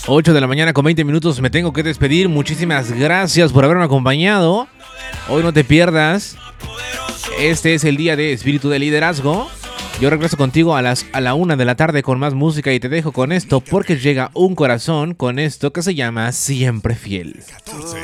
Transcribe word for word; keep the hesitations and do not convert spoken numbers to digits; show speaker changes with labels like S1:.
S1: ocho de la mañana con veinte minutos. Me tengo que despedir. Muchísimas gracias por haberme acompañado. Hoy no te pierdas. Este es el día de Espíritu de Liderazgo. Yo regreso contigo a las a la una de la tarde con más música y te dejo con esto porque llega un corazón con esto que se llama Siempre Fiel.